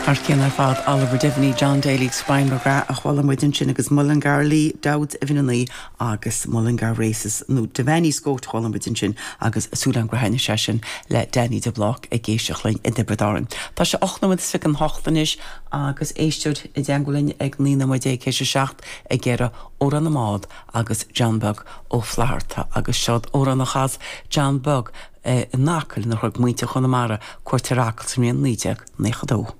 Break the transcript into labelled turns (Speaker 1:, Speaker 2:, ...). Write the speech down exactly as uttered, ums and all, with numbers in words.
Speaker 1: Arcén ar fad Oliver Divney, John Daly, Spinebra a chwala muidin sin agus Mullingar Lee, Dowd Ivinley agus Mullingar Races nó Deveni Scott chwala muidin sin agus Súlan Grahaine Session le Danny de Block a géisioch lein in Dibredarin. Tá sé ochnomid fic an hochtanis agus éisteud i deangolin ag nína muidé céise seacht ag gera óra na mád agus John Bug ó Flaharta agus siod óra na chas John Bug nácail na rug muinte chun na mara cuairterácail sa mion lídeag na chadó.